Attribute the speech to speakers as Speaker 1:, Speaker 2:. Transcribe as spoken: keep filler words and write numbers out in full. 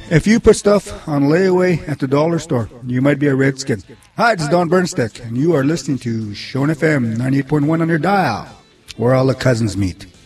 Speaker 1: If you put stuff on layaway at the dollar store, you might be a redskin. Hi, this is Don Burnstick, and you are listening to Shone F M ninety-eight point one on your dial, where all the cousins meet.